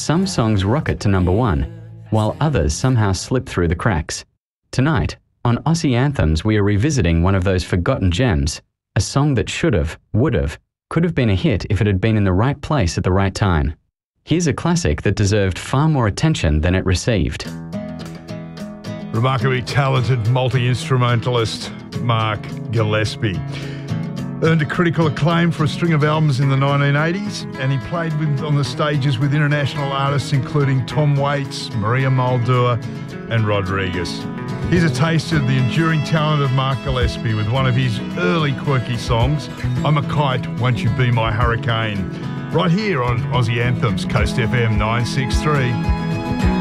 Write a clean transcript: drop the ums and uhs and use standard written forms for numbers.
some songs rocket to number one, while others somehow slip through the cracks. Tonight, on Aussie Anthems, we are revisiting one of those forgotten gems, a song that should have, would have, could have been a hit if it had been in the right place at the right time. Here's a classic that deserved far more attention than it received. Remarkably talented multi-instrumentalist Mark Gillespie earned a critical acclaim for a string of albums in the 1980s, and he played on the stages with international artists including Tom Waits, Maria Muldaur and Rodriguez. Here's a taste of the enduring talent of Mark Gillespie with one of his early quirky songs, I'm a Kite, Won't You Be My Hurricane, right here on Aussie Anthems, Coast FM 963.